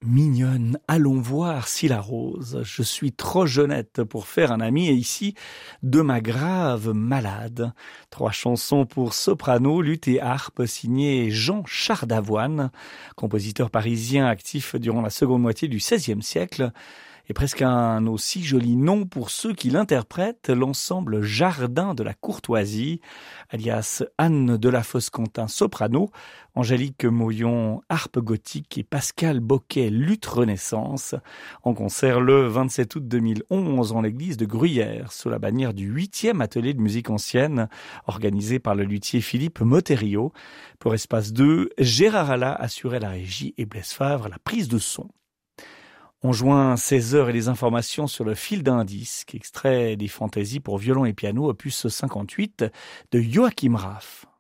Mignonne, allons voir si la rose. Je suis trop jeunette pour faire un ami et ici, de ma grave malade. 3 chansons pour soprano, luth et harpe signées Jean Chardavoine, compositeur parisien actif durant la seconde moitié du XVIe siècle. Et presque un aussi joli nom pour ceux qui l'interprètent, l'ensemble Jardin de la Courtoisie, alias Anne de la Fosse-Quentin soprano, Angélique Moyon harpe gothique et Pascal Boquet luth renaissance, en concert le 27 août 2011 en l'église de Gruyère, sous la bannière du 8e atelier de musique ancienne, organisé par le luthier Philippe Motterio. Pour Espace 2, Gérard Alla assurait la régie et Blaise Favre la prise de son. On joint 16 heures et les informations sur le fil d'un disque, extrait des fantaisies pour violon et piano, opus 58 de Joachim Raff.